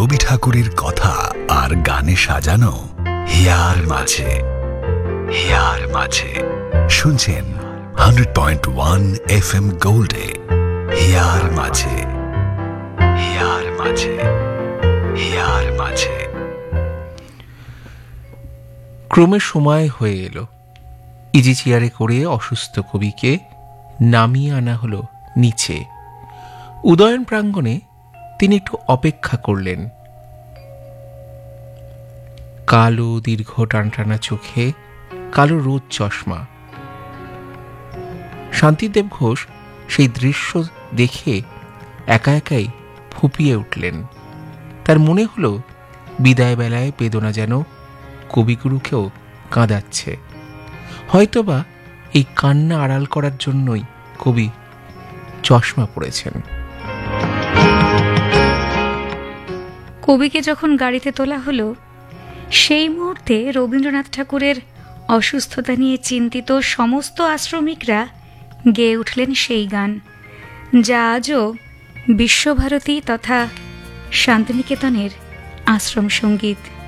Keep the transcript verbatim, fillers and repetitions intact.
রবি ঠাকুরের কথা আর গানে সাজানো হিয়ার মাঝে হিয়ার মাঝে শুনছেন hundred point one F M গোল্ডে here মাঝে হিয়ার মাঝে হিয়ার মাঝে। ক্রমে সময় হয়ে এলো। ইজি চেয়ারে করে অসুস্থ কবিকে নামিয়ে আনা হলো নিচে। উদয়ন প্রাঙ্গণে তিনি একটু অপেক্ষা করলেন। কালো দীর্ঘ টানটানা চোখে কালো রোদ চশমা। শান্তিদেব ঘোষ সেই দৃশ্য দেখে একা একাই ফুঁপিয়ে উঠলেন। তার মনে হলো বিদায় বেলায় বেদনা যেন কবিগুরুকেও কাঁদাচ্ছে। হয়তোবা এই কান্না আড়াল করার জন্যই কবি চশমা পড়েছেন। কবিকে যখন গাড়িতে তোলা হলো, সেই মুহূর্তে রবীন্দ্রনাথ ঠাকুরের অসুস্থতা নিয়ে চিন্তিত সমস্ত আশ্রমিকরা গেয়ে উঠলেন সেই গান, যা আজও বিশ্বভারতী তথা শান্তিনিকেতনের আশ্রম সঙ্গীত।